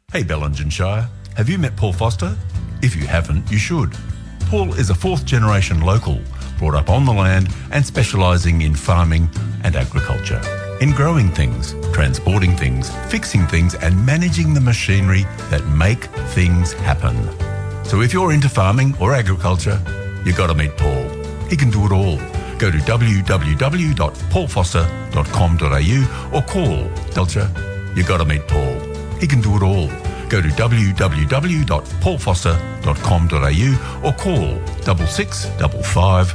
Hey Bellingen have you met Paul Foster? If you haven't, you should. Paul is a fourth-generation local, brought up on the land and specialising in farming and agriculture. In growing things, transporting things, fixing things and managing the machinery that make things happen. So if you're into farming or agriculture, you got to meet Paul. He can do it all. Go to www.paulfoster.com.au or call Delta. You got to meet Paul. He can do it all. Go to www.paulfoster.com.au or call 6655